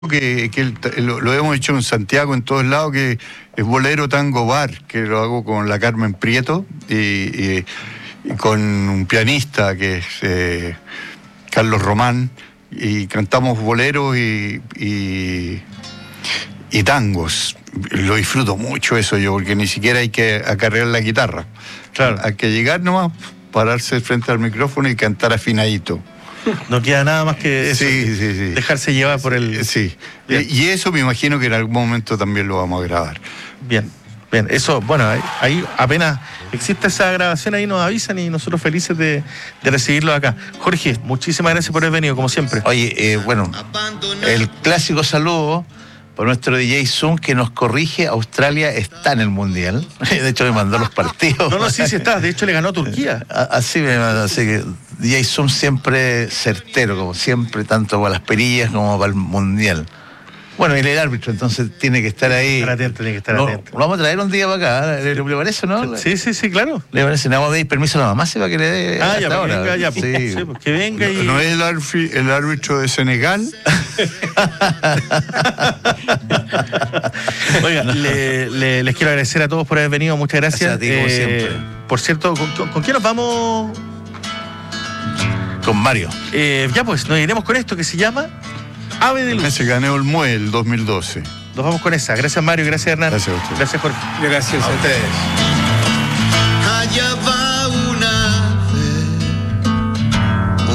lo hemos hecho en Santiago, en todos lados, que es Bolero Tango Bar, que lo hago con la Carmen Prieto y con un pianista que es Carlos Román, y cantamos boleros y tangos. Lo disfruto mucho eso yo, porque ni siquiera hay que acarrear la guitarra. Claro. Hay que llegar nomás, pararse frente al micrófono y cantar afinadito. No queda nada más que eso, Sí. dejarse llevar por el... Sí, Bien. y eso me imagino que en algún momento también lo vamos a grabar. Bien, eso, bueno, ahí apenas existe esa grabación, ahí nos avisan y nosotros felices de recibirlo acá. Jorge, muchísimas gracias por haber venido, como siempre. Oye, bueno, el clásico saludo por nuestro DJ Zoom, que nos corrige. Australia está en el Mundial. De hecho, me mandó los partidos. No, sí está. De hecho, le ganó a Turquía. Así me mandó. Así que DJ Zoom siempre certero, como siempre, tanto para las perillas como para el Mundial. Bueno, y el árbitro, entonces tiene que estar ahí. Tiene que estar atento. Lo vamos a traer un día para acá. ¿Le parece, no? Sí, claro. ¿Le parece? Le vamos a pedir permiso a la mamá, para que le dé. Ya, ahora. Venga, ya. Sí. Sí, pues, que venga y... ¿No es el árbitro de Senegal? Oiga, les quiero agradecer a todos por haber venido, muchas gracias. Gracias a ti, como siempre. Por cierto, ¿con quién nos vamos? Con Mario. Ya pues, nos iremos con esto que se llama Ave de Luz. Se ganó el MUE el 2012. Nos vamos con esa. Gracias, Mario, gracias, Hernán. Gracias a usted. Gracias, Jorge. Gracias a ustedes.